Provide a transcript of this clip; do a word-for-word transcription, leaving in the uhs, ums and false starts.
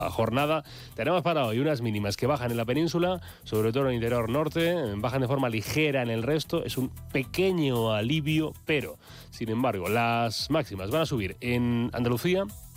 jornada. Tenemos para hoy unas mínimas que bajan en la península, sobre todo en el interior norte, bajan de forma ligera en el resto, es un pequeño alivio, pero, sin embargo, las máximas van a subir en Andalucía,